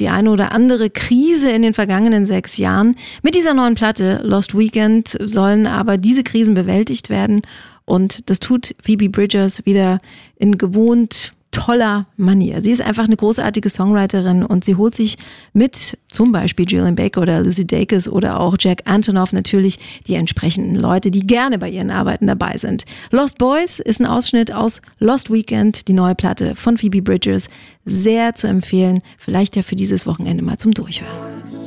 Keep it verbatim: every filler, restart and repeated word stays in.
die eine oder andere Krise in den vergangenen sechs Jahren. Mit dieser neuen Platte Lost Weekend sollen aber diese Krisen bewältigt werden und das tut Phoebe Bridgers wieder in gewohnt toller Manier. Sie ist einfach eine großartige Songwriterin und sie holt sich mit zum Beispiel Gillian Baker oder Lucy Dacus oder auch Jack Antonoff natürlich die entsprechenden Leute, die gerne bei ihren Arbeiten dabei sind. Lost Boys ist ein Ausschnitt aus Lost Weekend, die neue Platte von Phoebe Bridgers. Sehr zu empfehlen, vielleicht ja für dieses Wochenende mal zum Durchhören.